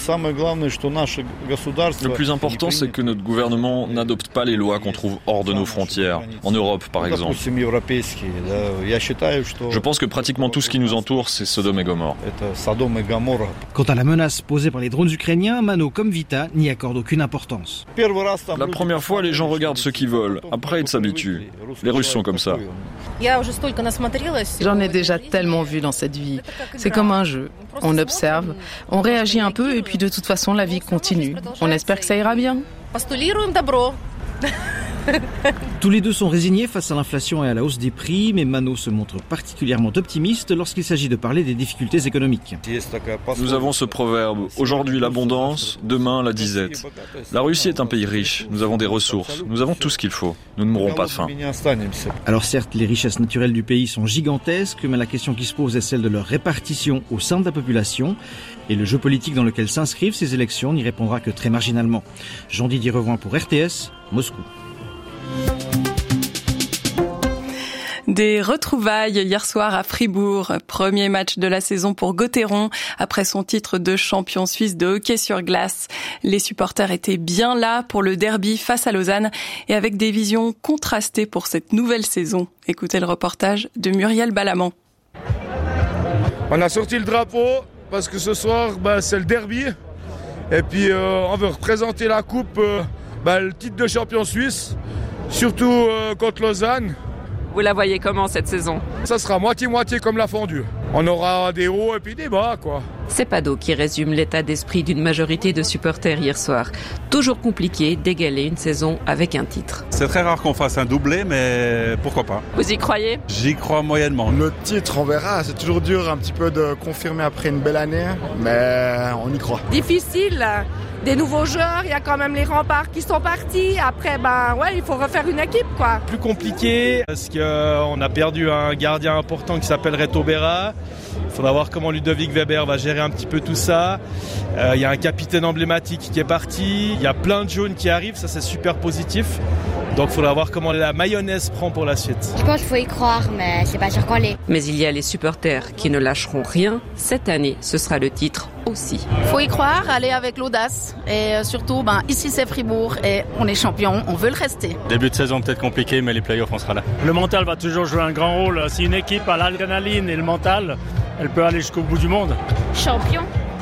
Le plus important, c'est que notre gouvernement n'adopte pas les lois qu'on trouve hors de nos frontières, en Europe par exemple. Je pense que pratiquement tout ce qui nous entoure, c'est Sodome et Gomorrhe. Quant à la menace posée par les drones ukrainiens, Mano comme Vita n'y accordent aucune importance. La première fois, les gens regardent ce qu'ils veulent. Après, ils s'habituent. Les Russes sont comme ça. J'en ai déjà tellement vu dans cette vie. C'est comme un jeu. On observe, on réagit un peu et puis de toute façon, la vie continue. On espère que ça ira bien. Tous les deux sont résignés face à l'inflation et à la hausse des prix, mais Mano se montre particulièrement optimiste lorsqu'il s'agit de parler des difficultés économiques. Nous avons ce proverbe, aujourd'hui l'abondance, demain la disette. La Russie est un pays riche, nous avons des ressources, nous avons tout ce qu'il faut, nous ne mourrons pas de faim. Alors certes, les richesses naturelles du pays sont gigantesques, mais la question qui se pose est celle de leur répartition au sein de la population. Et le jeu politique dans lequel s'inscrivent ces élections n'y répondra que très marginalement. Jean-Didier Revoin pour RTS, Moscou. Des retrouvailles hier soir à Fribourg. Premier match de la saison pour Gauthieron après son titre de champion suisse de hockey sur glace. Les supporters étaient bien là pour le derby face à Lausanne et avec des visions contrastées pour cette nouvelle saison. Écoutez le reportage de Muriel Balamant. On a sorti le drapeau parce que ce soir c'est le derby et puis on veut représenter la coupe, le titre de champion suisse, surtout contre Lausanne. Vous la voyez comment cette saison ? Ça sera moitié-moitié comme la fondue. On aura des hauts et puis des bas, quoi. C'est Pado qui résume l'état d'esprit d'une majorité de supporters hier soir. Toujours compliqué d'égaler une saison avec un titre. C'est très rare qu'on fasse un doublé, mais pourquoi pas ? Vous y croyez ? J'y crois moyennement. Le titre, on verra. C'est toujours dur un petit peu de confirmer après une belle année, mais on y croit. Difficile. Des nouveaux joueurs, il y a quand même les remparts qui sont partis. Après, il faut refaire une équipe, quoi. Plus compliqué, parce qu'on a perdu un gardien important qui s'appelle Reto Berra. Il faudra voir comment Ludovic Weber va gérer un petit peu tout ça. Il y a un capitaine emblématique qui est parti. Il y a plein de jaunes qui arrivent, ça c'est super positif. Donc il faudra voir comment la mayonnaise prend pour la suite. Je pense qu'il faut y croire, mais c'est pas sûr qu'on l'est. Mais il y a les supporters qui ne lâcheront rien. Cette année, ce sera le titre aussi. Il faut y croire, aller avec l'audace. Et surtout, ici c'est Fribourg et on est champion, on veut le rester. Début de saison peut-être compliqué, mais les playoffs, on sera là. Le mental va toujours jouer un grand rôle. Si une équipe a l'adrénaline et le mental, elle peut aller jusqu'au bout du monde. Champion.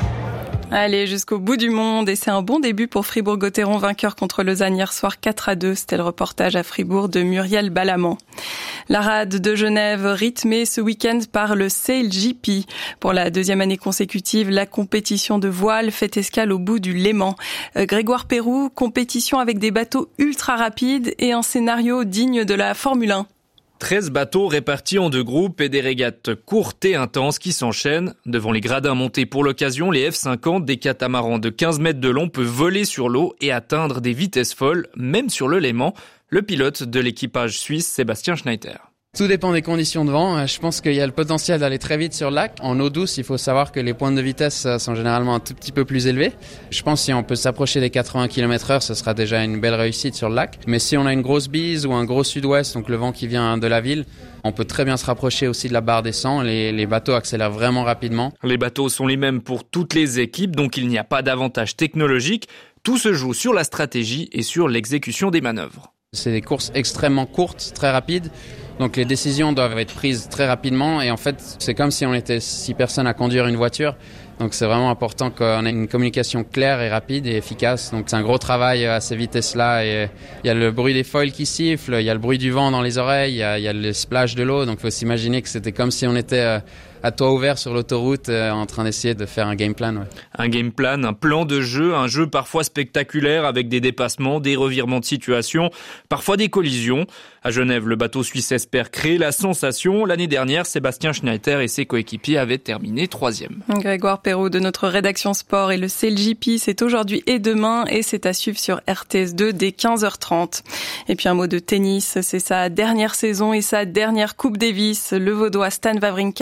Allez, jusqu'au bout du monde. Et c'est un bon début pour Fribourg-Gauthieron, vainqueur contre Lausanne hier soir 4-2. C'était le reportage à Fribourg de Muriel Balamant. La rade de Genève rythmée ce week-end par le SailGP. Pour la deuxième année consécutive, la compétition de voile fait escale au bout du Léman. Grégoire Pérou, compétition avec des bateaux ultra rapides et un scénario digne de la Formule 1. 13 bateaux répartis en deux groupes et des régates courtes et intenses qui s'enchaînent. Devant les gradins montés pour l'occasion, les F50, des catamarans de 15 mètres de long, peuvent voler sur l'eau et atteindre des vitesses folles, même sur le Léman. Le pilote de l'équipage suisse, Sébastien Schneider. Tout dépend des conditions de vent. Je pense qu'il y a le potentiel d'aller très vite sur le lac. En eau douce, il faut savoir que les pointes de vitesse sont généralement un tout petit peu plus élevées. Je pense que si on peut s'approcher des 80 km/h, ce sera déjà une belle réussite sur le lac. Mais si on a une grosse bise ou un gros sud-ouest, donc le vent qui vient de la ville, on peut très bien se rapprocher aussi de la barre des 100. Les bateaux accélèrent vraiment rapidement. Les bateaux sont les mêmes pour toutes les équipes, donc il n'y a pas d'avantage technologique. Tout se joue sur la stratégie et sur l'exécution des manœuvres. C'est des courses extrêmement courtes, très rapides. Donc les décisions doivent être prises très rapidement et en fait c'est comme si on était 6 personnes à conduire une voiture. Donc c'est vraiment important qu'on ait une communication claire et rapide et efficace. Donc c'est un gros travail à ces vitesses-là. Et il y a le bruit des foils qui sifflent, il y a le bruit du vent dans les oreilles, il y a le splash de l'eau. Donc il faut s'imaginer que c'était comme si on était à toit ouvert sur l'autoroute en train d'essayer de faire un game plan. Ouais. Un game plan, un plan de jeu, un jeu parfois spectaculaire avec des dépassements, des revirements de situation, parfois des collisions. À Genève, le bateau suisse espère créer la sensation. L'année dernière, Sébastien Schneider et ses coéquipiers avaient terminé 3e. Grégoire Perrault de notre rédaction sport et le SailGP, c'est aujourd'hui et demain et c'est à suivre sur RTS2 dès 15h30. Et puis un mot de tennis, c'est sa dernière saison et sa dernière Coupe Davis. Le Vaudois Stan Wawrinka avec la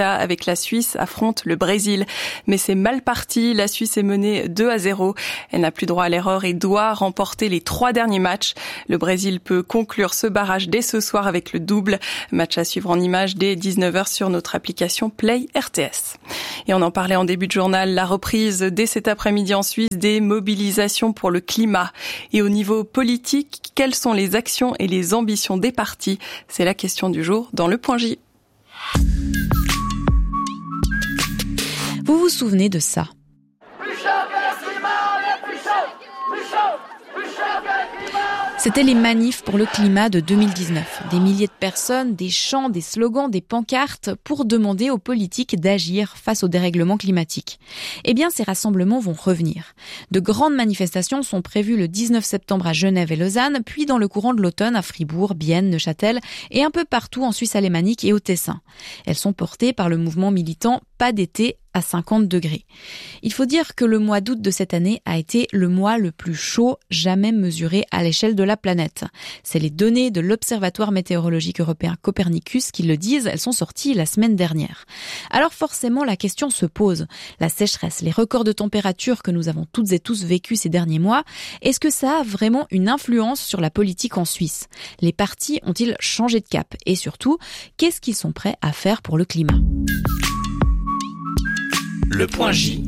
la Suisse affronte le Brésil. Mais c'est mal parti, la Suisse est menée 2-0. Elle n'a plus droit à l'erreur et doit remporter les 3 derniers matchs. Le Brésil peut conclure ce barrage dès ce soir avec le double. Match à suivre en images dès 19h sur notre application Play RTS. Et on en parlait en début de journal, la reprise dès cet après-midi en Suisse des mobilisations pour le climat. Et au niveau politique, quelles sont les actions et les ambitions des partis ? C'est la question du jour dans le Point J. Vous vous souvenez de ça ? C'était les manifs pour le climat de 2019. Des milliers de personnes, des chants, des slogans, des pancartes pour demander aux politiques d'agir face au dérèglement climatique. Eh bien, ces rassemblements vont revenir. De grandes manifestations sont prévues le 19 septembre à Genève et Lausanne, puis dans le courant de l'automne à Fribourg, Bienne, Neuchâtel et un peu partout en Suisse alémanique et au Tessin. Elles sont portées par le mouvement militant Pas d'été à 50 degrés. Il faut dire que le mois d'août de cette année a été le mois le plus chaud jamais mesuré à l'échelle de la planète. C'est les données de l'Observatoire météorologique européen Copernicus qui le disent, elles sont sorties la semaine dernière. Alors forcément, la question se pose. La sécheresse, les records de température que nous avons toutes et tous vécus ces derniers mois, est-ce que ça a vraiment une influence sur la politique en Suisse ? Les partis ont-ils changé de cap ? Et surtout, qu'est-ce qu'ils sont prêts à faire pour le climat ? Le Point J.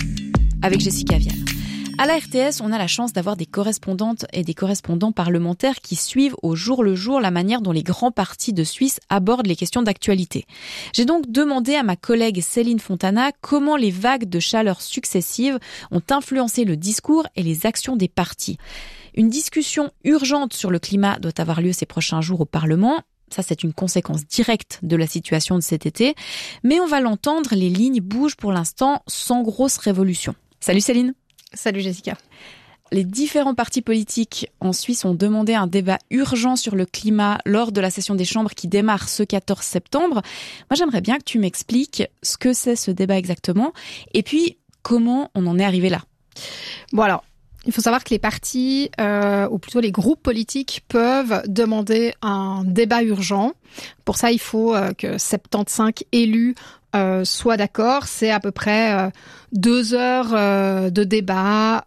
Avec Jessica Vial. À la RTS, on a la chance d'avoir des correspondantes et des correspondants parlementaires qui suivent au jour le jour la manière dont les grands partis de Suisse abordent les questions d'actualité. J'ai donc demandé à ma collègue Céline Fontana comment les vagues de chaleur successives ont influencé le discours et les actions des partis. Une discussion urgente sur le climat doit avoir lieu ces prochains jours au Parlement. Ça, c'est une conséquence directe de la situation de cet été. Mais on va l'entendre, les lignes bougent pour l'instant sans grosse révolution. Salut Céline. Salut Jessica. Les différents partis politiques en Suisse ont demandé un débat urgent sur le climat lors de la session des chambres qui démarre ce 14 septembre. Moi, j'aimerais bien que tu m'expliques ce que c'est ce débat exactement et puis comment on en est arrivé là. Bon alors, il faut savoir que les partis, ou plutôt les groupes politiques, peuvent demander un débat urgent. Pour ça, il faut que 75 élus soient d'accord. C'est à peu près 2 heures de débat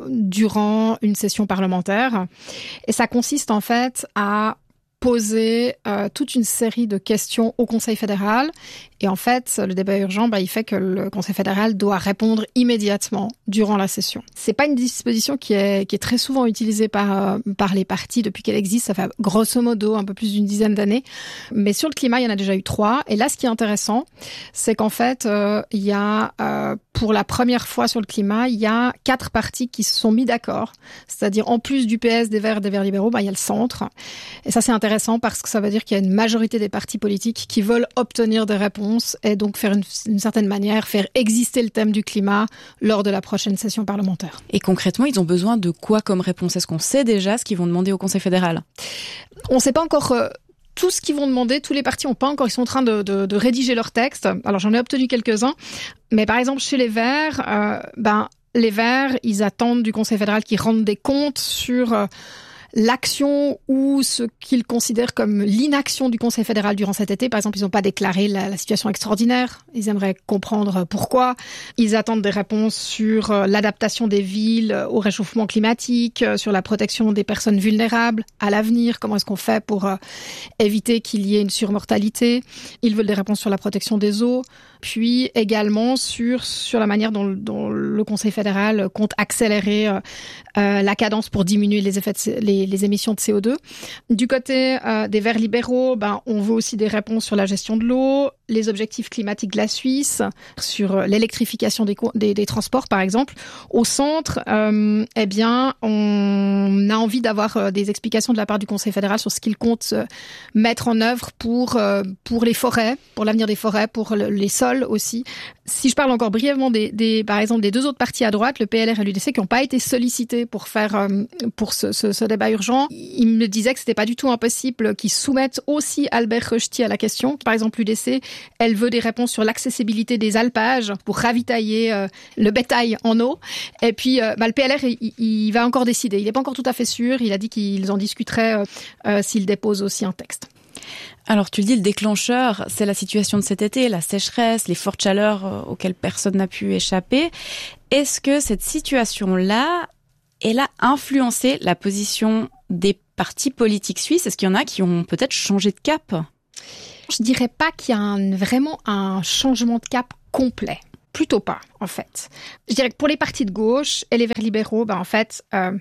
durant une session parlementaire. Et ça consiste en fait à poser toute une série de questions au Conseil fédéral. Et en fait, le débat urgent, il fait que le Conseil fédéral doit répondre immédiatement durant la session. C'est pas une disposition qui est très souvent utilisée par les partis depuis qu'elle existe. Ça fait grosso modo un peu plus d'une dizaine d'années. Mais sur le climat, il y en a déjà eu 3. Et là, ce qui est intéressant, c'est qu'en fait, il y a pour la première fois sur le climat, il y a 4 partis qui se sont mis d'accord. C'est-à-dire, en plus du PS, des Verts libéraux, il y a le centre. Et ça, c'est intéressant parce que ça veut dire qu'il y a une majorité des partis politiques qui veulent obtenir des réponses et donc faire d'une certaine manière, faire exister le thème du climat lors de la prochaine session parlementaire. Et concrètement, ils ont besoin de quoi comme réponse ? Est-ce qu'on sait déjà ce qu'ils vont demander au Conseil fédéral ? On ne sait pas encore tout ce qu'ils vont demander. Tous les partis n'ont pas encore, ils sont en train de rédiger leur texte. Alors j'en ai obtenu quelques-uns, mais par exemple chez les Verts, les Verts, ils attendent du Conseil fédéral qu'ils rendent des comptes sur l'action ou ce qu'ils considèrent comme l'inaction du Conseil fédéral durant cet été. Par exemple, ils n'ont pas déclaré la situation extraordinaire. Ils aimeraient comprendre pourquoi. Ils attendent des réponses sur l'adaptation des villes au réchauffement climatique, sur la protection des personnes vulnérables à l'avenir. Comment est-ce qu'on fait pour éviter qu'il y ait une surmortalité? Ils veulent des réponses sur la protection des eaux. Puis également sur la manière dont le Conseil fédéral compte accélérer la cadence pour diminuer les émissions de CO2. Du côté des Verts libéraux, on veut aussi des réponses sur la gestion de l'eau, les objectifs climatiques de la Suisse, sur l'électrification des transports par exemple. Au centre, on a envie d'avoir des explications de la part du Conseil fédéral sur ce qu'il compte mettre en œuvre pour les forêts, pour l'avenir des forêts, pour les sols aussi. Si je parle encore brièvement par exemple des 2 autres partis à droite, le PLR et l'UDC, qui n'ont pas été sollicités pour faire pour ce débat urgent, ils me disaient que c'était pas du tout impossible qu'ils soumettent aussi Albert Rösti à la question. Par exemple, l'UDC, elle veut des réponses sur l'accessibilité des alpages pour ravitailler le bétail en eau. Et puis, le PLR, il va encore décider. Il n'est pas encore tout à fait sûr. Il a dit qu'ils en discuteraient s'il dépose aussi un texte. Alors tu le dis, le déclencheur, c'est la situation de cet été, la sécheresse, les fortes chaleurs auxquelles personne n'a pu échapper. Est-ce que cette situation-là, elle a influencé la position des partis politiques suisses? Est-ce qu'il y en a qui ont peut-être changé de cap? Je dirais pas qu'il y a vraiment un changement de cap complet. Plutôt pas, en fait. Je dirais que pour les partis de gauche et les Verts libéraux, en fait,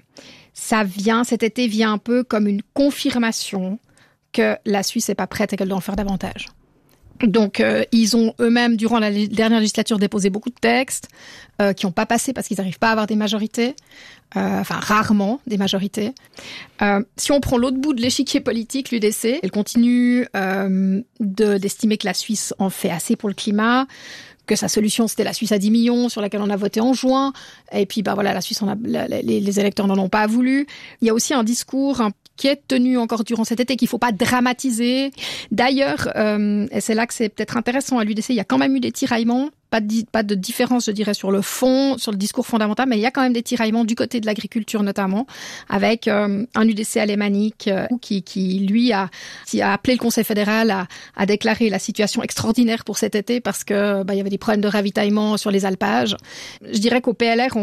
cet été vient un peu comme une confirmation que la Suisse n'est pas prête et qu'elle doit en faire davantage. Donc, ils ont eux-mêmes, durant la dernière législature, déposé beaucoup de textes qui n'ont pas passé parce qu'ils n'arrivent pas à avoir des majorités, rarement des majorités. Si on prend l'autre bout de l'échiquier politique, l'UDC, elle continue d'estimer que la Suisse en fait assez pour le climat, que sa solution c'était la Suisse à 10 millions sur laquelle on a voté en juin, et puis la Suisse, les électeurs n'en ont pas voulu. Il y a aussi un discours qui est tenu encore durant cet été, qu'il faut pas dramatiser. D'ailleurs, et c'est là que c'est peut-être intéressant à l'UDC, il y a quand même eu des tiraillements, pas de différence, je dirais, sur le fond, sur le discours fondamental, mais il y a quand même des tiraillements du côté de l'agriculture notamment, avec un UDC alémanique qui lui a appelé le Conseil fédéral à déclarer la situation extraordinaire pour cet été parce que il y avait des problèmes de ravitaillement sur les alpages. Je dirais qu'au PLR,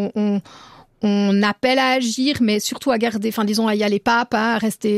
on appelle à agir, mais surtout à garder, à y aller pas à pas,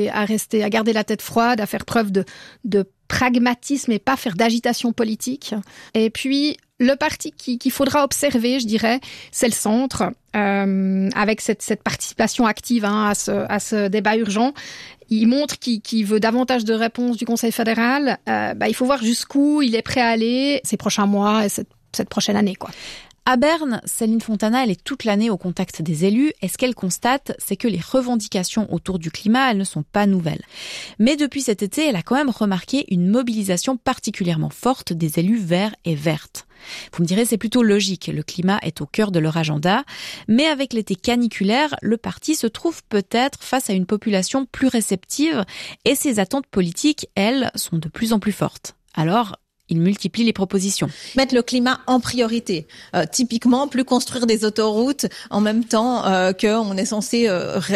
à garder la tête froide, à faire preuve de pragmatisme et pas faire d'agitation politique. Et puis, le parti qu'il faudra observer, je dirais, c'est le centre, avec cette participation active à ce débat urgent. Il montre qu'il veut davantage de réponses du Conseil fédéral. Il faut voir jusqu'où il est prêt à aller ces prochains mois et cette prochaine année, quoi. À Berne, Céline Fontana, elle est toute l'année au contact des élus et ce qu'elle constate, c'est que les revendications autour du climat, elles ne sont pas nouvelles. Mais depuis cet été, elle a quand même remarqué une mobilisation particulièrement forte des élus verts et vertes. Vous me direz, c'est plutôt logique, le climat est au cœur de leur agenda, mais avec l'été caniculaire, le parti se trouve peut-être face à une population plus réceptive et ses attentes politiques, elles, sont de plus en plus fortes. Alors, il multiplie les propositions. Mettre le climat en priorité. Typiquement, plus construire des autoroutes en même temps qu'on est censé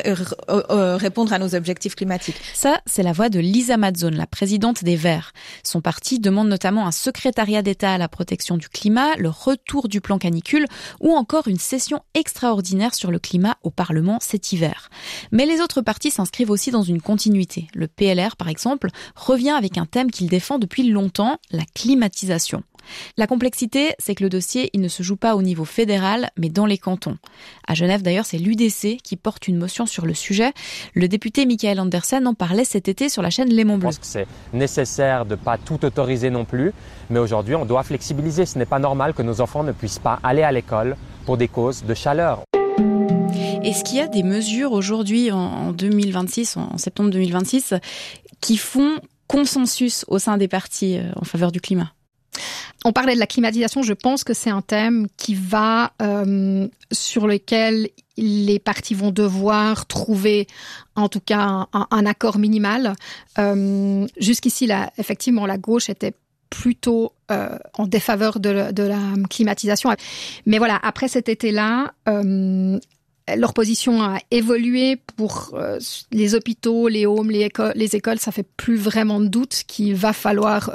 répondre à nos objectifs climatiques. Ça, c'est la voix de Lisa Mazzone, la présidente des Verts. Son parti demande notamment un secrétariat d'État à la protection du climat, le retour du plan canicule ou encore une session extraordinaire sur le climat au Parlement cet hiver. Mais les autres partis s'inscrivent aussi dans une continuité. Le PLR, par exemple, revient avec un thème qu'il défend depuis longtemps, la climatisation. La complexité, c'est que le dossier, il ne se joue pas au niveau fédéral, mais dans les cantons. À Genève, d'ailleurs, c'est l'UDC qui porte une motion sur le sujet. Le député Michael Andersen en parlait cet été sur la chaîne Léman Bleu. Je pense que c'est nécessaire de ne pas tout autoriser non plus, mais aujourd'hui, on doit flexibiliser. Ce n'est pas normal que nos enfants ne puissent pas aller à l'école pour des causes de chaleur. Est-ce qu'il y a des mesures aujourd'hui, en 2026, en septembre 2026, qui font consensus au sein des partis en faveur du climat? On parlait de la climatisation, je pense que c'est un thème qui va sur lequel les partis vont devoir trouver en tout cas un accord minimal. Jusqu'ici, effectivement, la gauche était plutôt en défaveur de la climatisation. Mais voilà, après cet été-là, leur position a évolué pour les hôpitaux, les homes, les écoles. Ça fait plus vraiment de doute qu'il va falloir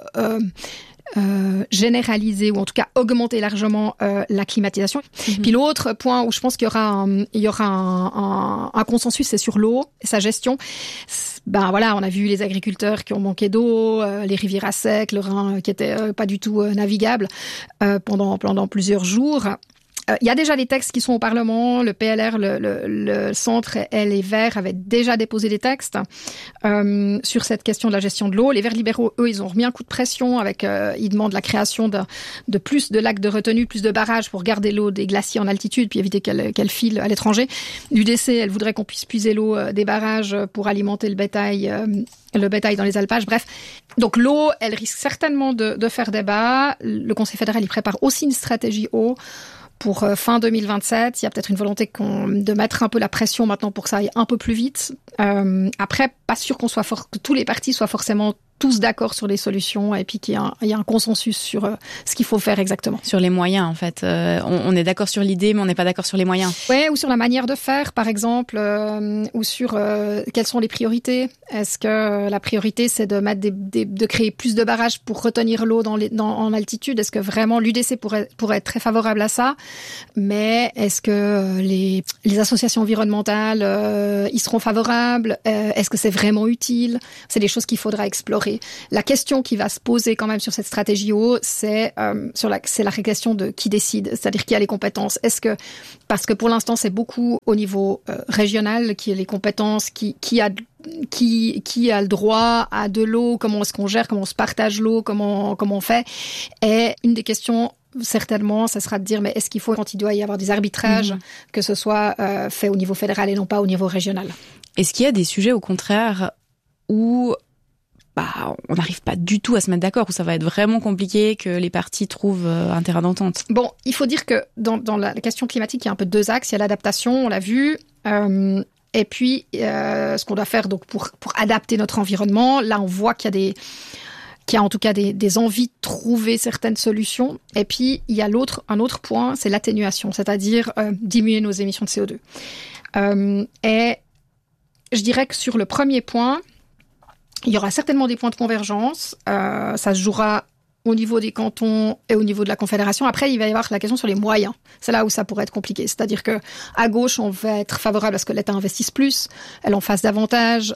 généraliser ou en tout cas augmenter largement la climatisation. Puis l'autre point où je pense qu'il y aura un consensus, c'est sur l'eau et sa gestion. On a vu les agriculteurs qui ont manqué d'eau, les rivières à sec, le Rhin qui était pas du tout navigable pendant plusieurs jours. Il y a déjà des textes qui sont au Parlement. Le PLR, le Centre et les Verts avaient déjà déposé des textes sur cette question de la gestion de l'eau. Les Verts libéraux, eux, ils ont remis un coup de pression avec, ils demandent la création de plus de lacs de retenue, plus de barrages pour garder l'eau des glaciers en altitude puis éviter qu'elle file à l'étranger. L'UDC, elle voudrait qu'on puisse puiser l'eau des barrages pour alimenter le bétail dans les alpages. Bref. Donc l'eau, elle risque certainement de faire débat. Le Conseil fédéral, il prépare aussi une stratégie eau pour fin 2027. Il y a peut-être une volonté de mettre un peu la pression maintenant pour que ça aille un peu plus vite. Après, pas sûr que tous les partis soient forcément tous d'accord sur les solutions et puis qu'il y a un consensus sur ce qu'il faut faire exactement. Sur les moyens, en fait. On est d'accord sur l'idée, mais on n'est pas d'accord sur les moyens. Ouais, ou sur la manière de faire, par exemple, ou sur quelles sont les priorités. Est-ce que la priorité, c'est de mettre de créer plus de barrages pour retenir l'eau en altitude? Est-ce que vraiment l'UDC pourrait être très favorable à ça? Mais est-ce que les associations environnementales y seront favorables? Est-ce que c'est vraiment utile? C'est des choses qu'il faudra explorer. La question qui va se poser quand même sur cette stratégie eau, c'est la question de qui décide, c'est-à-dire qui a les compétences. Parce que pour l'instant, c'est beaucoup au niveau régional qui a les compétences, qui a le droit à de l'eau, comment est-ce qu'on gère, comment on se partage l'eau, comment on fait. Et une des questions, certainement, ça sera de dire, mais est-ce qu'il faut, quand il doit y avoir des arbitrages, que ce soit fait au niveau fédéral et non pas au niveau régional? Est-ce qu'il y a des sujets, au contraire, où on n'arrive pas du tout à se mettre d'accord, où ça va être vraiment compliqué, que les parties trouvent un terrain d'entente? Bon, il faut dire que dans la question climatique, il y a un peu deux axes. Il y a l'adaptation, on l'a vu, et puis ce qu'on doit faire donc pour adapter notre environnement. Là, on voit qu'il y a en tout cas des envies de trouver certaines solutions. Et puis, il y a un autre point, c'est l'atténuation, c'est-à-dire diminuer nos émissions de CO2. Et je dirais que sur le premier point, il y aura certainement des points de convergence. Ça se jouera au niveau des cantons et au niveau de la Confédération. Après, il va y avoir la question sur les moyens. C'est là où ça pourrait être compliqué. C'est-à-dire que à gauche, on va être favorable à ce que l'État investisse plus, elle en fasse davantage.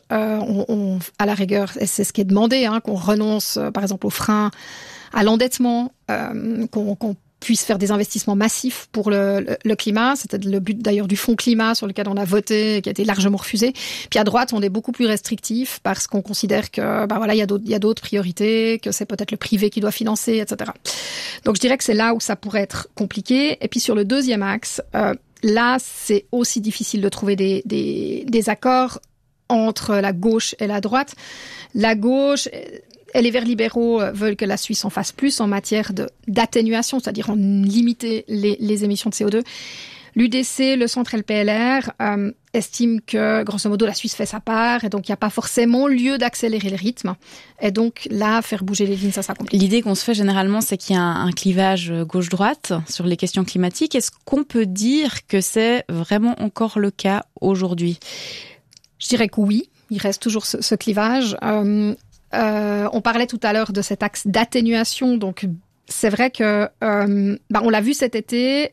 À la rigueur, et c'est ce qui est demandé, qu'on renonce, par exemple, aux freins à l'endettement, qu'on puisse faire des investissements massifs pour le climat. C'était le but d'ailleurs du fonds climat sur lequel on a voté, qui a été largement refusé. Puis à droite, on est beaucoup plus restrictif parce qu'on considère que, il y a d'autres priorités, que c'est peut-être le privé qui doit financer, etc. Donc je dirais que c'est là où ça pourrait être compliqué. Et puis sur le deuxième axe, là, c'est aussi difficile de trouver des accords entre la gauche et la droite. La gauche, et les Verts libéraux veulent que la Suisse en fasse plus en matière d'atténuation, c'est-à-dire en limiter les émissions de CO2. L'UDC, le centre LPLR, estime que, grosso modo, la Suisse fait sa part et donc il n'y a pas forcément lieu d'accélérer le rythme. Et donc là, faire bouger les lignes, ça sera compliqué. L'idée qu'on se fait généralement, c'est qu'il y a un clivage gauche-droite sur les questions climatiques. Est-ce qu'on peut dire que c'est vraiment encore le cas aujourd'hui? Je dirais que oui, il reste toujours ce clivage. On parlait tout à l'heure de cet axe d'atténuation, donc c'est vrai que on l'a vu cet été.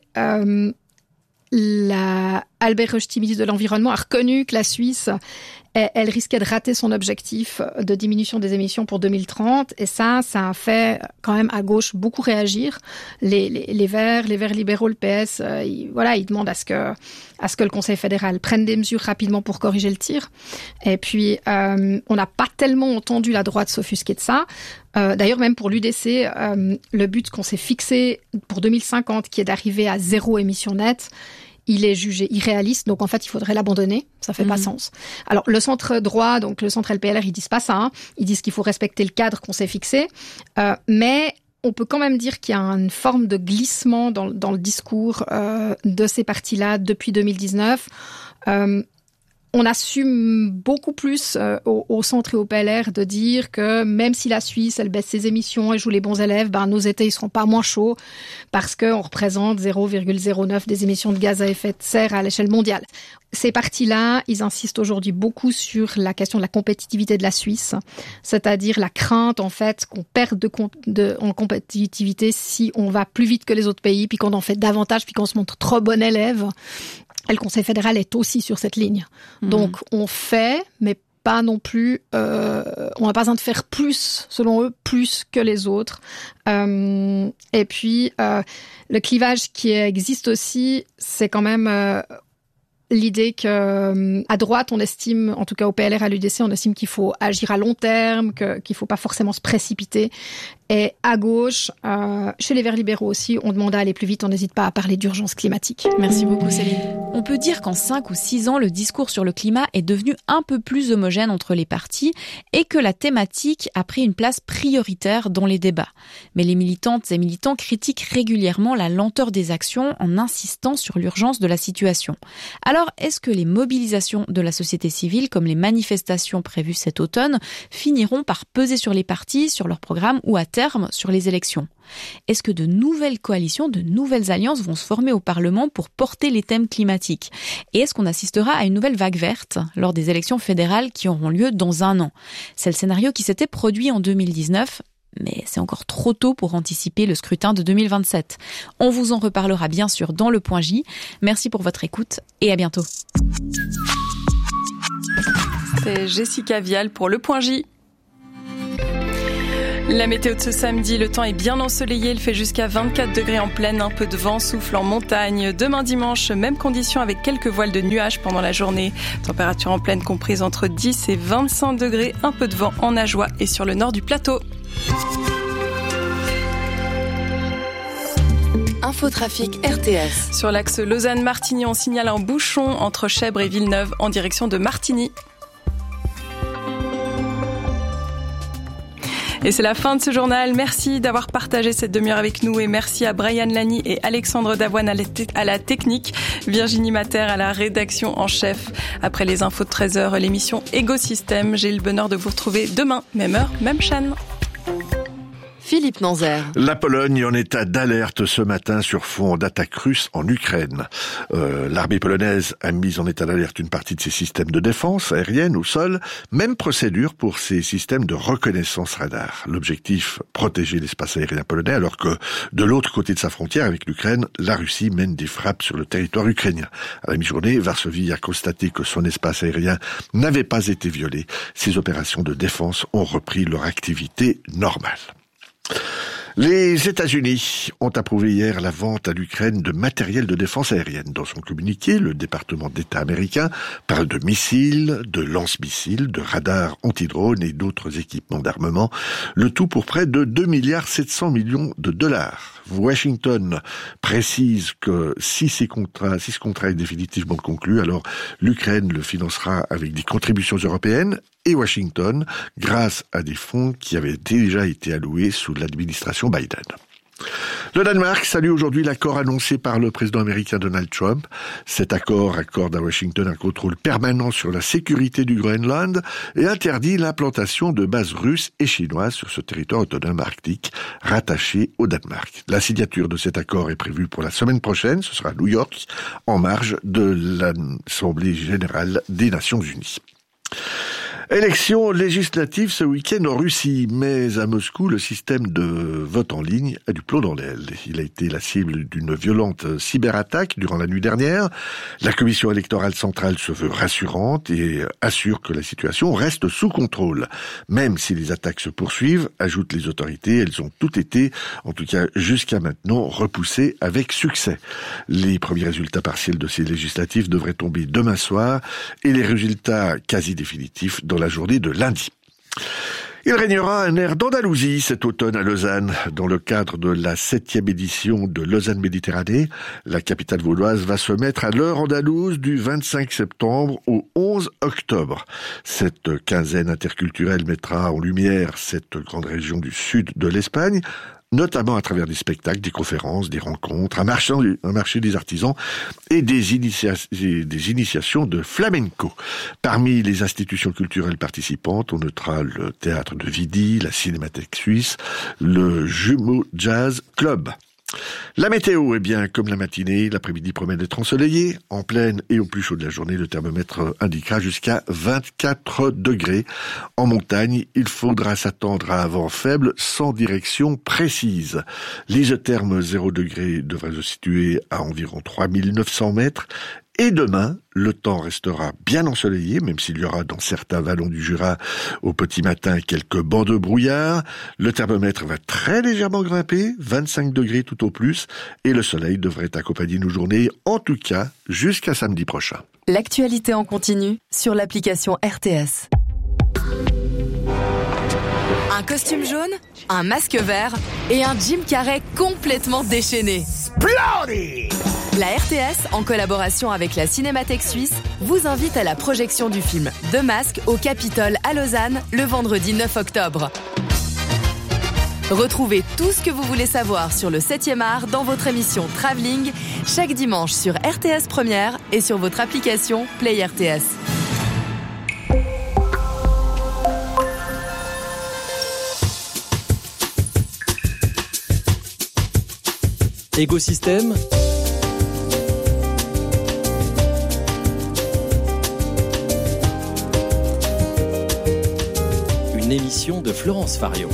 Albert Rösti, ministre de l'Environnement, a reconnu que la Suisse, elle risquait de rater son objectif de diminution des émissions pour 2030. Et ça a fait quand même à gauche beaucoup réagir. Les Verts libéraux, le PS, ils demandent à ce que le Conseil fédéral prenne des mesures rapidement pour corriger le tir. Et puis, on n'a pas tellement entendu la droite s'offusquer de ça. D'ailleurs, même pour l'UDC, le but qu'on s'est fixé pour 2050, qui est d'arriver à 0 émission nette, il est jugé irréaliste, donc en fait, il faudrait l'abandonner. Ça fait pas sens. Alors, le centre droit, donc le centre LPLR, ils disent pas ça. Ils disent qu'il faut respecter le cadre qu'on s'est fixé. Mais on peut quand même dire qu'il y a une forme de glissement dans le discours de ces partis-là depuis 2019. On assume beaucoup plus au centre et au PLR de dire que même si la Suisse, elle baisse ses émissions et joue les bons élèves, nos étés, ils seront pas moins chauds parce qu'on représente 0,09 des émissions de gaz à effet de serre à l'échelle mondiale. Ces partis-là, ils insistent aujourd'hui beaucoup sur la question de la compétitivité de la Suisse, c'est-à-dire la crainte, en fait, qu'on perde en compétitivité si on va plus vite que les autres pays, puis qu'on en fait davantage, puis qu'on se montre trop bon élève. Et le Conseil fédéral est aussi sur cette ligne. Donc, on fait, mais pas non plus... on n'a pas besoin de faire plus, selon eux, plus que les autres. Et puis, le clivage qui existe aussi, c'est quand même... l'idée que à droite, on estime, en tout cas au PLR, à l'UDC, on estime qu'il faut agir à long terme, qu'il faut pas forcément se précipiter. Et à gauche, chez les Verts libéraux aussi, on demande à aller plus vite, on n'hésite pas à parler d'urgence climatique. Merci beaucoup Céline. On peut dire qu'en 5 ou 6 ans, le discours sur le climat est devenu un peu plus homogène entre les partis et que la thématique a pris une place prioritaire dans les débats. Mais les militantes et militants critiquent régulièrement la lenteur des actions en insistant sur l'urgence de la situation. Alors, est-ce que les mobilisations de la société civile, comme les manifestations prévues cet automne, finiront par peser sur les partis, sur leur programme ou à terme sur les élections ? Est-ce que de nouvelles coalitions, de nouvelles alliances vont se former au Parlement pour porter les thèmes climatiques ? Et est-ce qu'on assistera à une nouvelle vague verte lors des élections fédérales qui auront lieu dans 1 an ? C'est le scénario qui s'était produit en 2019. Mais c'est encore trop tôt pour anticiper le scrutin de 2027. On vous en reparlera bien sûr dans le Point J. Merci pour votre écoute et à bientôt. C'est Jessica Vial pour le Point J. La météo de ce samedi, le temps est bien ensoleillé, il fait jusqu'à 24 degrés en plaine, un peu de vent souffle en montagne. Demain dimanche, même condition avec quelques voiles de nuages pendant la journée. Température en plaine comprise entre 10 et 25 degrés, un peu de vent en Ajoie et sur le nord du plateau. Infotrafic RTS. Sur l'axe Lausanne-Martigny, on signale un bouchon entre Chèvres et Villeneuve en direction de Martigny. Et c'est la fin de ce journal. Merci d'avoir partagé cette demi-heure avec nous et merci à Brian Lani et Alexandre Davoine à la technique, Virginie Mater à la rédaction en chef. Après les infos de 13h, l'émission Écosystème. J'ai le bonheur de vous retrouver demain, même heure, même chaîne. Philippe Nanzer. La Pologne en état d'alerte ce matin sur fond d'attaque russe en Ukraine. L'armée polonaise a mis en état d'alerte une partie de ses systèmes de défense aérienne au sol. Même procédure pour ses systèmes de reconnaissance radar. L'objectif, protéger l'espace aérien polonais, alors que de l'autre côté de sa frontière avec l'Ukraine, la Russie mène des frappes sur le territoire ukrainien. À la mi-journée, Varsovie a constaté que son espace aérien n'avait pas été violé. Ces opérations de défense ont repris leur activité normale. Les États-Unis ont approuvé hier la vente à l'Ukraine de matériel de défense aérienne. Dans son communiqué, le département d'État américain parle de missiles, de lance-missiles, de radars anti-drones et d'autres équipements d'armement, le tout pour près de 2,7 milliards de dollars. Washington précise que si ce contrat est définitivement conclu, alors l'Ukraine le financera avec des contributions européennes et Washington grâce à des fonds qui avaient déjà été alloués sous l'administration Biden. Le Danemark salue aujourd'hui l'accord annoncé par le président américain Donald Trump. Cet accord accorde à Washington un contrôle permanent sur la sécurité du Groenland et interdit l'implantation de bases russes et chinoises sur ce territoire autonome arctique rattaché au Danemark. La signature de cet accord est prévue pour la semaine prochaine, ce sera à New York, en marge de l'Assemblée générale des Nations Unies. Élections législatives ce week-end en Russie, mais à Moscou, le système de vote en ligne a du plomb dans l'aile. Il a été la cible d'une violente cyberattaque durant la nuit dernière. La commission électorale centrale se veut rassurante et assure que la situation reste sous contrôle. Même si les attaques se poursuivent, ajoutent les autorités, elles ont toutes été, en tout cas jusqu'à maintenant, repoussées avec succès. Les premiers résultats partiels de ces législatives devraient tomber demain soir et les résultats quasi définitifs dans la journée de lundi. Il régnera un air d'Andalousie cet automne à Lausanne. Dans le cadre de la 7e édition de Lausanne Méditerranée, la capitale vaudoise va se mettre à l'heure andalouse du 25 septembre au 11 octobre. Cette quinzaine interculturelle mettra en lumière cette grande région du sud de l'Espagne, notamment à travers des spectacles, des conférences, des rencontres, un marché des artisans et des initiations de flamenco. Parmi les institutions culturelles participantes, on notera le théâtre de Vidi, la Cinémathèque suisse, le Jumeau Jazz Club. La météo, comme la matinée, l'après-midi promet d'être ensoleillé. En pleine et au plus chaud de la journée, le thermomètre indiquera jusqu'à 24 degrés. En montagne, il faudra s'attendre à un vent faible sans direction précise. L'isotherme 0 degré devrait se situer à environ 3900 mètres. Et demain, le temps restera bien ensoleillé, même s'il y aura dans certains vallons du Jura au petit matin quelques bancs de brouillard. Le thermomètre va très légèrement grimper, 25 degrés tout au plus, et le soleil devrait accompagner nos journées, en tout cas jusqu'à samedi prochain. L'actualité en continu sur l'application RTS. Un costume jaune, un masque vert et un Jim Carrey complètement déchaîné. La RTS, en collaboration avec la Cinémathèque suisse, vous invite à la projection du film The Mask au Capitole à Lausanne le vendredi 9 octobre. Retrouvez tout ce que vous voulez savoir sur le 7e art dans votre émission Travelling chaque dimanche sur RTS Première et sur votre application Play RTS. Écosystème. Une émission de Florence Farion.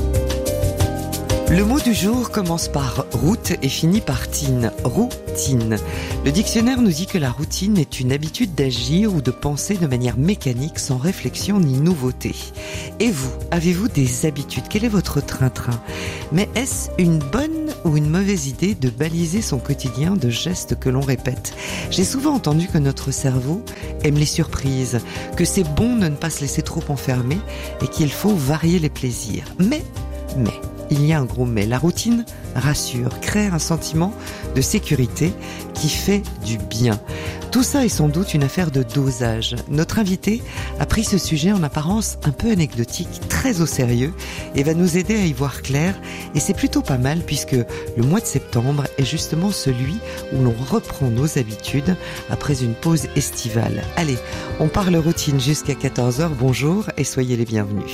Le mot du jour commence par route et finit par tine. Routine. Le dictionnaire nous dit que la routine est une habitude d'agir ou de penser de manière mécanique sans réflexion ni nouveauté. Et vous, avez-vous des habitudes ? Quel est votre train-train ? Mais est-ce une bonne ou une mauvaise idée de baliser son quotidien de gestes que l'on répète ? J'ai souvent entendu que notre cerveau aime les surprises, que c'est bon de ne pas se laisser trop enfermer et qu'il faut varier les plaisirs. Mais, il y a un gros mais. La routine rassure, crée un sentiment de sécurité qui fait du bien. Tout ça est sans doute une affaire de dosage. Notre invité a pris ce sujet en apparence un peu anecdotique, très au sérieux, et va nous aider à y voir clair. Et c'est plutôt pas mal puisque le mois de septembre est justement celui où l'on reprend nos habitudes après une pause estivale. Allez, on parle routine jusqu'à 14h. Bonjour et soyez les bienvenus.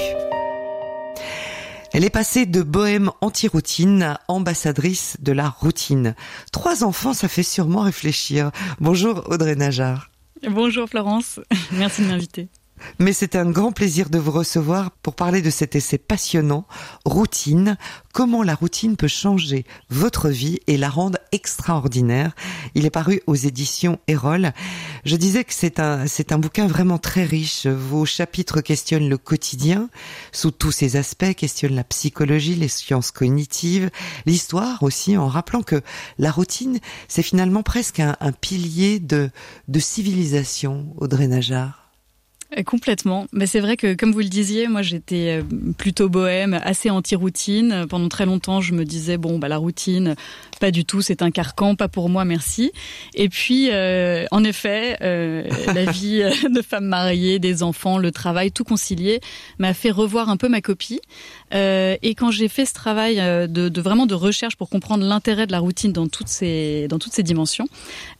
Elle est passée de bohème anti-routine à ambassadrice de la routine. 3 enfants, ça fait sûrement réfléchir. Bonjour Audrey Najjar. Bonjour Florence, merci de m'inviter. Mais c'est un grand plaisir de vous recevoir pour parler de cet essai passionnant, Routine, comment la routine peut changer votre vie et la rendre extraordinaire. Il est paru aux éditions Erol. Je disais que c'est un bouquin vraiment très riche. Vos chapitres questionnent le quotidien sous tous ses aspects, questionnent la psychologie, les sciences cognitives, l'histoire aussi, en rappelant que la routine, c'est finalement presque un pilier de civilisation, Audrey Najjar. Complètement. Mais c'est vrai que, comme vous le disiez, moi j'étais plutôt bohème, assez anti-routine. Pendant très longtemps, je me disais, la routine, pas du tout, c'est un carcan, pas pour moi, merci. Et puis, en effet, la vie de femme mariée, des enfants, le travail, tout concilié, m'a fait revoir un peu ma copie. Et quand j'ai fait ce travail vraiment de recherche pour comprendre l'intérêt de la routine dans toutes ses dimensions,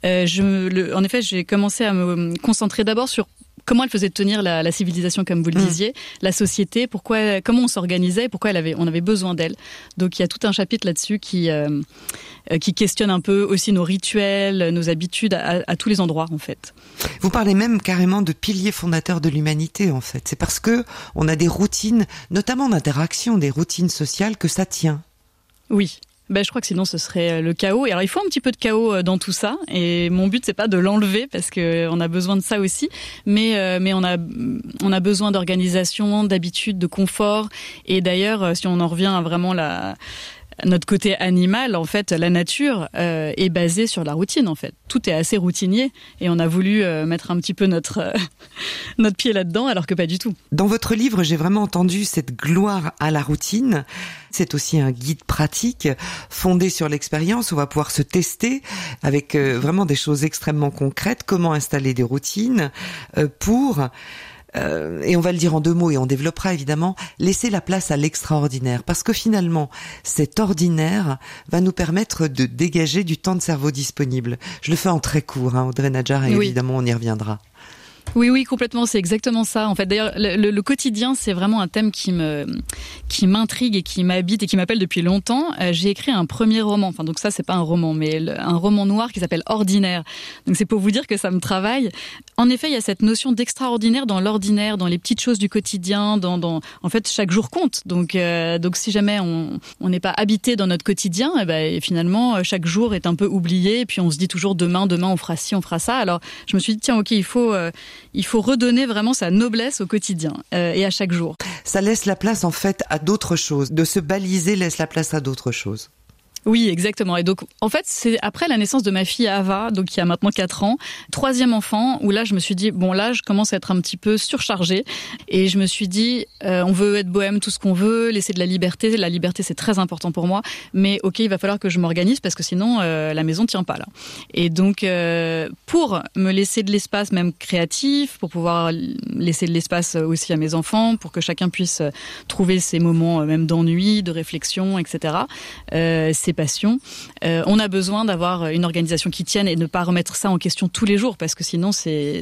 en effet, j'ai commencé à me concentrer d'abord sur comment elle faisait tenir la civilisation, comme vous le disiez, la société, comment on s'organisait, pourquoi on avait besoin d'elle. Donc il y a tout un chapitre là-dessus qui questionne un peu aussi nos rituels, nos habitudes à tous les endroits en fait. Vous parlez même carrément de piliers fondateurs de l'humanité en fait. C'est parce que on a des routines, notamment d'interaction, des routines sociales, que ça tient. Oui. Je crois que sinon ce serait le chaos. Et alors il faut un petit peu de chaos dans tout ça. Et mon but c'est pas de l'enlever parce que on a besoin de ça aussi. Mais on a besoin d'organisation, d'habitude, de confort. Et d'ailleurs, si on en revient à vraiment notre côté animal, en fait, la nature est basée sur la routine, en fait. Tout est assez routinier et on a voulu mettre un petit peu notre pied là-dedans, alors que pas du tout. Dans votre livre, j'ai vraiment entendu cette gloire à la routine. C'est aussi un guide pratique fondé sur l'expérience. On va pouvoir se tester avec vraiment des choses extrêmement concrètes. Comment installer des routines pour... et on va le dire en 2 mots et on développera évidemment, laisser la place à l'extraordinaire. Parce que finalement, cet ordinaire va nous permettre de dégager du temps de cerveau disponible. Je le fais en très court, Audrey Najjar, et évidemment on y reviendra. Oui, complètement, c'est exactement ça. En fait, d'ailleurs, le quotidien, c'est vraiment un thème qui m'intrigue et qui m'habite et qui m'appelle depuis longtemps. J'ai écrit un premier roman, donc ça, c'est pas un roman, mais un roman noir qui s'appelle Ordinaire. Donc c'est pour vous dire que ça me travaille. En effet, il y a cette notion d'extraordinaire dans l'ordinaire, dans les petites choses du quotidien, en fait, chaque jour compte. Donc si jamais on n'est pas habité dans notre quotidien, finalement, chaque jour est un peu oublié, et puis on se dit toujours demain, on fera ci, on fera ça. Alors, je me suis dit, tiens, ok, il faut redonner vraiment sa noblesse au quotidien et à chaque jour. Ça laisse la place en fait à d'autres choses. De se baliser laisse la place à d'autres choses. Oui, exactement. Et donc, en fait, c'est après la naissance de ma fille Ava, donc qui a maintenant 4 ans, 3e enfant, où là, je me suis dit, bon, là, je commence à être un petit peu surchargée. Et je me suis dit, on veut être bohème tout ce qu'on veut, laisser de la liberté. La liberté, c'est très important pour moi. Mais ok, il va falloir que je m'organise parce que sinon, la maison tient pas là. Et donc, pour me laisser de l'espace, même créatif, pour pouvoir laisser de l'espace aussi à mes enfants, pour que chacun puisse trouver ses moments même d'ennui, de réflexion, etc., ses passions, on a besoin d'avoir une organisation qui tienne et ne pas remettre ça en question tous les jours parce que sinon c'est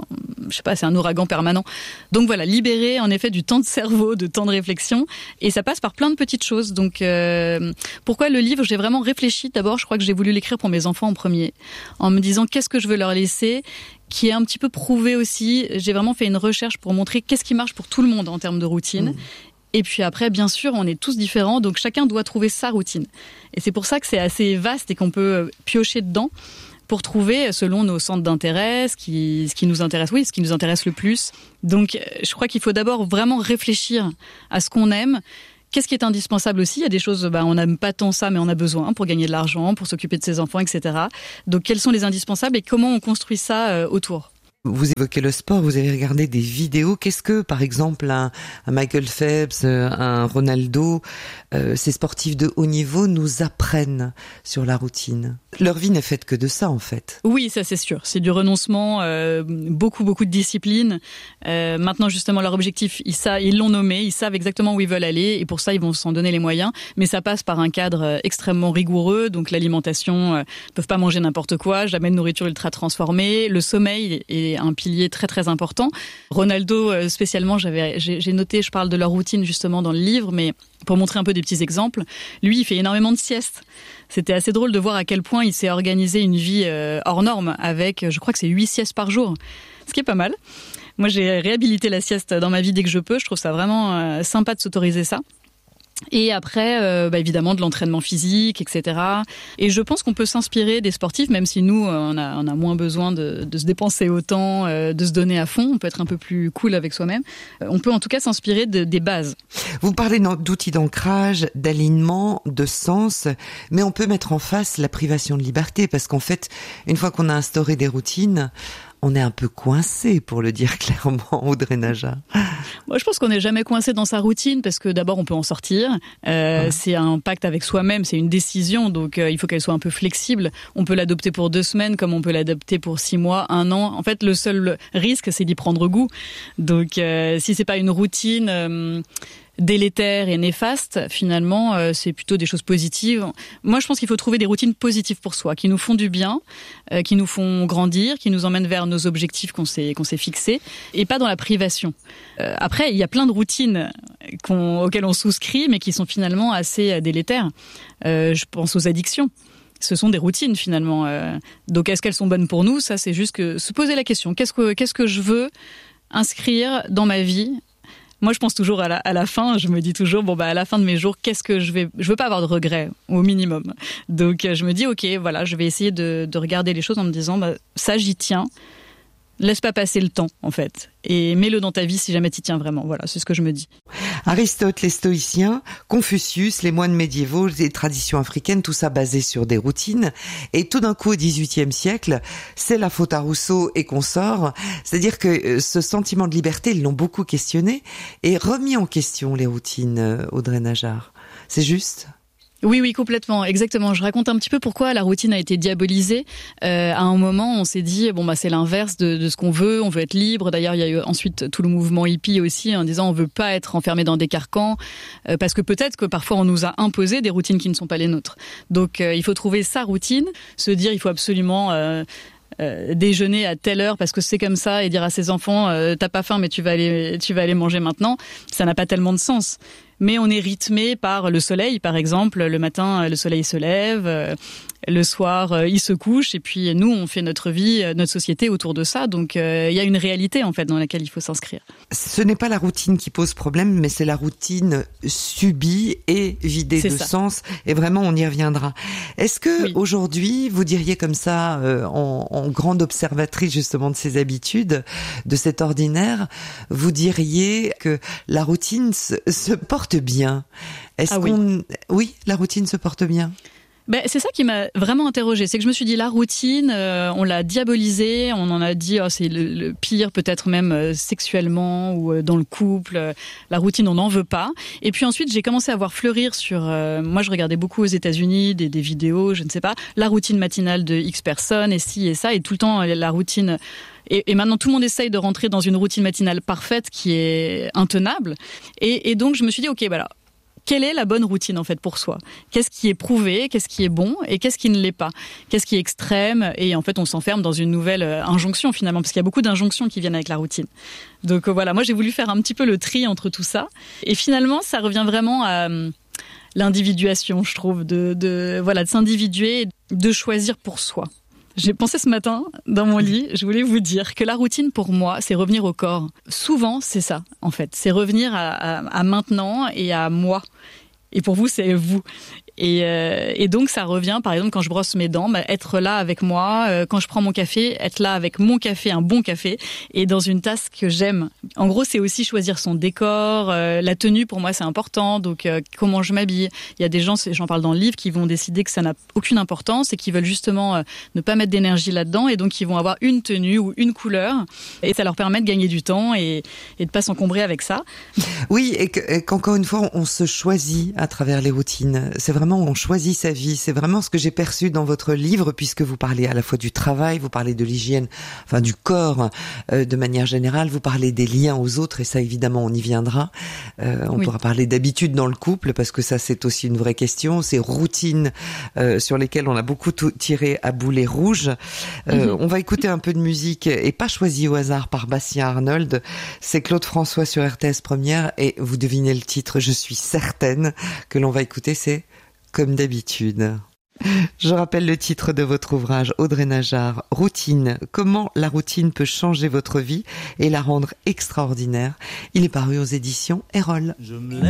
un ouragan permanent. Donc voilà, libérer en effet du temps de cerveau, de temps de réflexion, et ça passe par plein de petites choses. Donc pourquoi le livre? J'ai vraiment réfléchi. D'abord, je crois que j'ai voulu l'écrire pour mes enfants en premier, en me disant qu'est-ce que je veux leur laisser, qui est un petit peu prouvé aussi. J'ai vraiment fait une recherche pour montrer qu'est-ce qui marche pour tout le monde en termes de routine. Et puis après, bien sûr, on est tous différents, donc chacun doit trouver sa routine. Et c'est pour ça que c'est assez vaste et qu'on peut piocher dedans pour trouver, selon nos centres d'intérêt, ce qui nous intéresse, ce qui nous intéresse le plus. Donc, je crois qu'il faut d'abord vraiment réfléchir à ce qu'on aime. Qu'est-ce qui est indispensable aussi? Il y a des choses, on n'aime pas tant ça, mais on a besoin pour gagner de l'argent, pour s'occuper de ses enfants, etc. Donc, quels sont les indispensables et comment on construit ça autour? Vous évoquez le sport, vous avez regardé des vidéos. Qu'est-ce que, par exemple, un Michael Phelps, un Ronaldo, ces sportifs de haut niveau nous apprennent sur la routine? Leur vie n'est faite que de ça, en fait. Oui, ça c'est sûr. C'est du renoncement, beaucoup de discipline. Maintenant, justement, leur objectif, ils l'ont nommé, ils savent exactement où ils veulent aller, et pour ça, ils vont s'en donner les moyens. Mais ça passe par un cadre extrêmement rigoureux. Donc, l'alimentation, ils peuvent pas manger n'importe quoi, jamais de nourriture ultra transformée. Le sommeil est un pilier très très important. Ronaldo spécialement, j'ai noté, je parle de leur routine justement dans le livre, mais pour montrer un peu des petits exemples, lui il fait énormément de siestes. C'était assez drôle de voir à quel point il s'est organisé une vie hors norme avec, je crois que c'est 8 siestes par jour, ce qui est pas mal. Moi j'ai réhabilité la sieste dans ma vie dès que je peux, je trouve ça vraiment sympa de s'autoriser ça. Et après, évidemment, de l'entraînement physique, etc. Et je pense qu'on peut s'inspirer des sportifs, même si nous, on a moins besoin de se dépenser autant, de se donner à fond. On peut être un peu plus cool avec soi-même. On peut en tout cas s'inspirer des bases. Vous parlez d'outils d'ancrage, d'alignement, de sens, mais on peut mettre en face la privation de liberté, parce qu'en fait, une fois qu'on a instauré des routines, on est un peu coincé, pour le dire clairement, Audrey Najjar. Moi, je pense qu'on n'est jamais coincé dans sa routine parce que d'abord, on peut en sortir. C'est un pacte avec soi-même, c'est une décision, donc il faut qu'elle soit un peu flexible. On peut l'adopter pour 2 semaines comme on peut l'adopter pour 6 mois, 1 an. En fait, le seul risque, c'est d'y prendre goût. Donc, si c'est pas une routine délétère et néfaste, finalement, c'est plutôt des choses positives. Moi, je pense qu'il faut trouver des routines positives pour soi, qui nous font du bien, qui nous font grandir, qui nous emmènent vers nos objectifs qu'on s'est fixés, et pas dans la privation. Après, il y a plein de routines auxquelles on souscrit, mais qui sont finalement assez délétères. Je pense aux addictions. Ce sont des routines finalement. Donc, est-ce qu'elles sont bonnes pour nous? Ça, c'est juste que se poser la question. Qu'est-ce que je veux inscrire dans ma vie? Moi, je pense toujours à la fin. Je me dis toujours, à la fin de mes jours, qu'est-ce que je veux pas avoir de regrets, au minimum. Donc, je me dis, ok, voilà, je vais essayer de regarder les choses en me disant, ça, j'y tiens. Laisse pas passer le temps, en fait. Et mets-le dans ta vie si jamais t'y tiens vraiment. Voilà, c'est ce que je me dis. Aristote, les stoïciens, Confucius, les moines médiévaux, les traditions africaines, tout ça basé sur des routines. Et tout d'un coup, au XVIIIe siècle, c'est la faute à Rousseau et consorts. C'est-à-dire que ce sentiment de liberté, ils l'ont beaucoup questionné et remis en question, les routines, Audrey Najjar. C'est juste ? Oui, complètement, exactement. Je raconte un petit peu pourquoi la routine a été diabolisée. À un moment, on s'est dit, c'est l'inverse de ce qu'on veut. On veut être libre. D'ailleurs, il y a eu ensuite tout le mouvement hippie aussi, en disant on veut pas être enfermé dans des carcans, parce que peut-être que parfois on nous a imposé des routines qui ne sont pas les nôtres. Donc, il faut trouver sa routine, se dire il faut absolument déjeuner à telle heure parce que c'est comme ça, et dire à ses enfants t'as pas faim mais tu vas aller manger maintenant. Ça n'a pas tellement de sens. Mais on est rythmé par le soleil, par exemple. Le matin, le soleil se lève. Le soir, il se couche. Et puis, nous, on fait notre vie, notre société autour de ça. Donc, il y a une réalité, en fait, dans laquelle il faut s'inscrire. Ce n'est pas la routine qui pose problème, mais c'est la routine subie et vidée de sens. Et vraiment, on y reviendra. Est-ce que, aujourd'hui, vous diriez comme ça, en grande observatrice, justement, de ces habitudes, de cet ordinaire, vous diriez que la routine se porte bien? Oui, la routine se porte bien. C'est ça qui m'a vraiment interrogée. C'est que je me suis dit, la routine, on l'a diabolisée, on en a dit, c'est le pire, peut-être même sexuellement ou dans le couple. La routine, on n'en veut pas. Et puis ensuite, j'ai commencé à voir fleurir sur... moi, je regardais beaucoup aux États-Unis des vidéos, je ne sais pas, la routine matinale de X personnes, et ci et ça, et tout le temps, la routine... Et maintenant, tout le monde essaye de rentrer dans une routine matinale parfaite qui est intenable. Et donc, je me suis dit, OK, alors, quelle est la bonne routine en fait pour soi ? Qu'est-ce qui est prouvé ? Qu'est-ce qui est bon ? Et qu'est-ce qui ne l'est pas ? Qu'est-ce qui est extrême ? Et en fait, on s'enferme dans une nouvelle injonction finalement, parce qu'il y a beaucoup d'injonctions qui viennent avec la routine. Donc voilà, moi j'ai voulu faire un petit peu le tri entre tout ça. Et finalement, ça revient vraiment à l'individuation, je trouve, de s'individuer, de choisir pour soi. J'ai pensé ce matin, dans mon lit, je voulais vous dire que la routine, pour moi, c'est revenir au corps. Souvent, c'est ça, en fait. C'est revenir à maintenant et à moi. Et pour vous, c'est vous. Et donc, ça revient, par exemple, quand je brosse mes dents, être là avec moi. Quand je prends mon café, être là avec mon café, un bon café, et dans une tasse que j'aime. En gros, c'est aussi choisir son décor. La tenue, pour moi, c'est important. Donc, comment je m'habille. Il y a des gens, j'en parle dans le livre, qui vont décider que ça n'a aucune importance et qui veulent justement ne pas mettre d'énergie là-dedans. Et donc, ils vont avoir une tenue ou une couleur. Et ça leur permet de gagner du temps et de pas s'encombrer avec ça. Oui, et qu'encore une fois, on se choisit à travers les routines. C'est vraiment on choisit sa vie. C'est vraiment ce que j'ai perçu dans votre livre, puisque vous parlez à la fois du travail, vous parlez de l'hygiène, enfin du corps de manière générale, vous parlez des liens aux autres, et ça évidemment on y viendra. On pourra parler d'habitude dans le couple, parce que ça c'est aussi une vraie question. Ces routines sur lesquelles on a beaucoup tiré à boulet rouge. On va écouter un peu de musique, et pas choisi au hasard par Bastien Arnold. C'est Claude François sur RTS Première, et vous devinez le titre, je suis certaine que l'on va écouter, c'est Comme d'habitude. Je rappelle le titre de votre ouvrage, Audrey Najjar, Routine. Comment la routine peut changer votre vie et la rendre extraordinaire. Il est paru aux éditions Erol.